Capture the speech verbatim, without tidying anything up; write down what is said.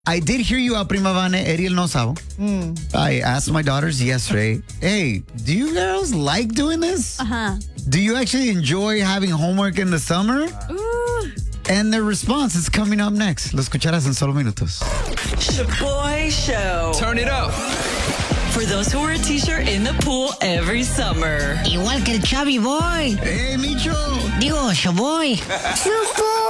I did hear you out, Prima Vane, Ariel no sabo. Mm. I asked my daughters yesterday, hey, do you girls like doing this? Uh-huh. Do you actually enjoy having homework in the summer? Ooh. And their response is coming up next. Lo escucharás en solo minutos. Shaboy Show. Turn it up. For those who wear a t-shirt in the pool every summer. Igual que el Chubby Boy. Hey, Micho. Digo, Shaboy. Shaboy.